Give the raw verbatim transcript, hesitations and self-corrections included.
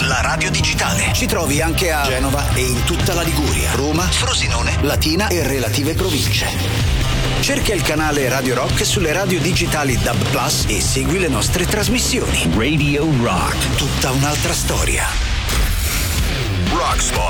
la radio digitale. Ci trovi anche a Genova e in tutta la Liguria, Roma, Frosinone, Latina e relative province. Cerca il canale Radio Rock sulle radio digitali D A B Plus e segui le nostre trasmissioni. Radio Rock. Tutta un'altra storia. Rocksmart.